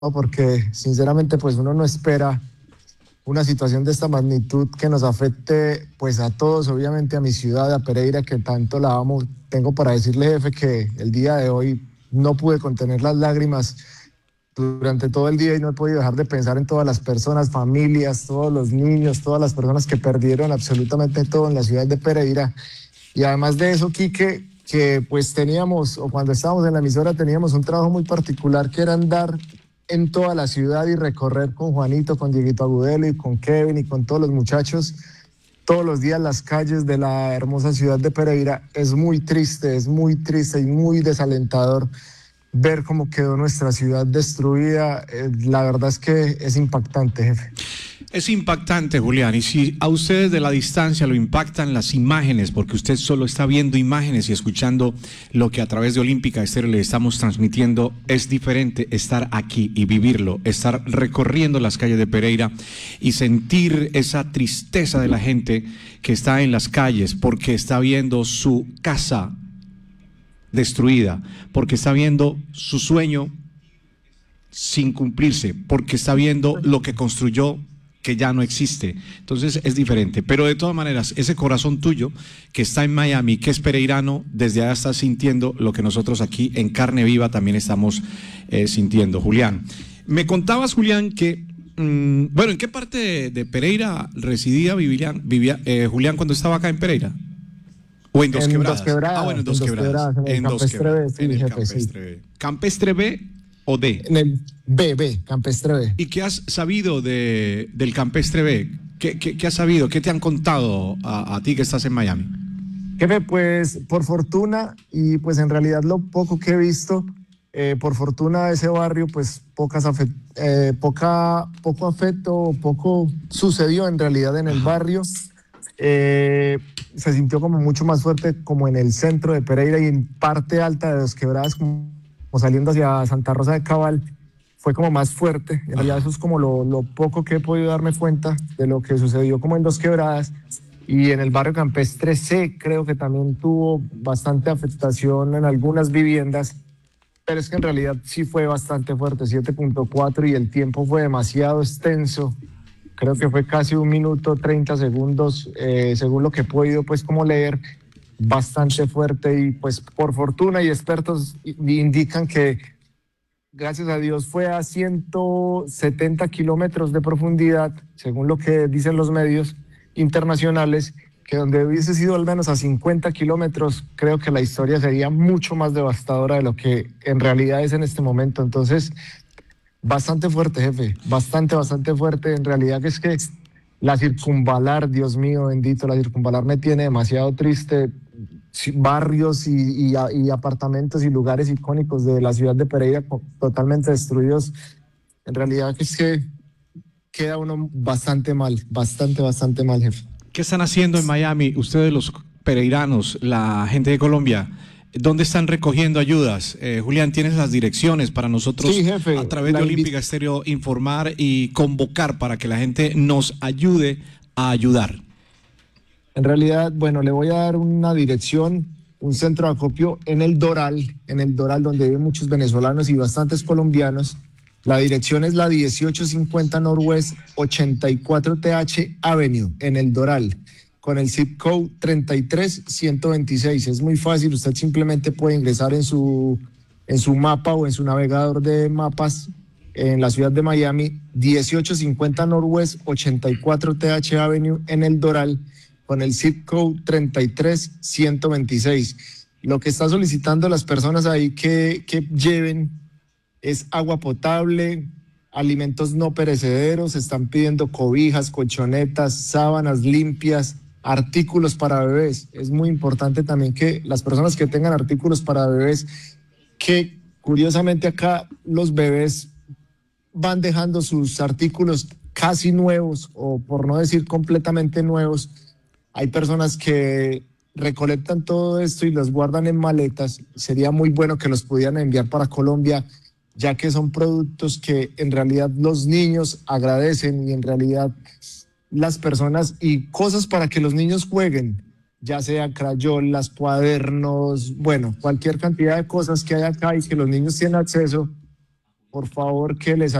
porque sinceramente pues uno no espera una situación de esta magnitud que nos afecte pues a todos, obviamente a mi ciudad, a Pereira, que tanto la amo. Tengo para decirle, jefe, que el día de hoy no pude contener las lágrimas durante todo el día y no he podido dejar de pensar en todas las personas, familias, todos los niños, todas las personas que perdieron absolutamente todo en la ciudad de Pereira. Y además de eso, Quique, que pues teníamos, o cuando estábamos en la emisora, teníamos un trabajo muy particular que era andar en toda la ciudad y recorrer con Juanito, con Dieguito Agudelo y con Kevin y con todos los muchachos todos los días las calles de la hermosa ciudad de Pereira. Es muy triste y muy desalentador ver cómo quedó nuestra ciudad destruida. La verdad es que es impactante, jefe. Es impactante, Julián, y si a ustedes de la distancia lo impactan las imágenes, porque usted solo está viendo imágenes y escuchando lo que a través de Olímpica Estéreo le estamos transmitiendo, es diferente estar aquí y vivirlo, estar recorriendo las calles de Pereira y sentir esa tristeza de la gente que está en las calles porque está viendo su casa destruida, porque está viendo su sueño sin cumplirse, porque está viendo lo que construyó que ya no existe. Entonces es diferente, pero de todas maneras ese corazón tuyo que está en Miami, que es pereirano, desde allá está sintiendo lo que nosotros aquí en carne viva también estamos sintiendo. Julián, me contabas, Julián, que bueno, ¿en qué parte de Pereira vivía Julián cuando estaba acá en Pereira? ¿O en Dos Quebradas? Dos Quebradas. Ah, bueno, en Dos Quebradas. En Campestre B, sí, en el jefe, Campestre sí. B. ¿Campestre B o D? En el B, Campestre B. ¿Y qué has sabido del Campestre B? ¿Qué has sabido? ¿Qué te han contado a ti que estás en Miami? Jefe, pues por fortuna y pues en realidad lo poco que he visto, por fortuna ese barrio pues poco afecto, poco sucedió en realidad en el barrio. Se sintió como mucho más fuerte como en el centro de Pereira y en parte alta de Dos Quebradas, como saliendo hacia Santa Rosa de Cabal, fue como más fuerte. En realidad eso es como lo poco que he podido darme cuenta de lo que sucedió como en Dos Quebradas. Y en el barrio Campestre C creo que también tuvo bastante afectación en algunas viviendas, pero es que en realidad sí fue bastante fuerte, 7.4, y el tiempo fue demasiado extenso. Creo que fue casi 1 minuto 30 segundos, según lo que he podido pues como leer, bastante fuerte. Y pues por fortuna y expertos indican que gracias a Dios fue a 170 kilómetros de profundidad, según lo que dicen los medios internacionales, que donde hubiese sido al menos a 50 kilómetros, creo que la historia sería mucho más devastadora de lo que en realidad es en este momento. Entonces, bastante fuerte, jefe, bastante fuerte. En realidad que es que la circunvalar, Dios mío bendito, la circunvalar me tiene demasiado triste. Barrios y apartamentos y lugares icónicos de la ciudad de Pereira totalmente destruidos. En realidad que es que queda uno bastante mal, bastante mal, jefe. ¿Qué están haciendo en Miami ustedes los pereiranos, la gente de Colombia? ¿Dónde están recogiendo ayudas? Julián, ¿tienes las direcciones para nosotros, sí, jefe, a través de Olímpica Estéreo, informar y convocar para que la gente nos ayude a ayudar? En realidad, bueno, le voy a dar una dirección, un centro de acopio en el Doral, donde viven muchos venezolanos y bastantes colombianos. La dirección es la 1850 Northwest 84TH Avenue, en el Doral, con el zip code 33126. Es muy fácil, usted simplemente puede ingresar en su mapa o en su navegador de mapas en la ciudad de Miami, 1850 Northwest 84TH Avenue, en el Doral, con el zip code 33126. Lo que está solicitando las personas ahí que lleven es agua potable, alimentos no perecederos, están pidiendo cobijas, colchonetas, sábanas limpias, artículos para bebés. Es muy importante también que las personas que tengan artículos para bebés, que curiosamente acá los bebés van dejando sus artículos casi nuevos, o por no decir completamente nuevos. Hay personas que recolectan todo esto y los guardan en maletas. Sería muy bueno que los pudieran enviar para Colombia, ya que son productos que en realidad los niños agradecen y en realidad las personas, y cosas para que los niños jueguen, ya sea crayolas, cuadernos, bueno, cualquier cantidad de cosas que hay acá y que los niños tienen acceso, por favor, que les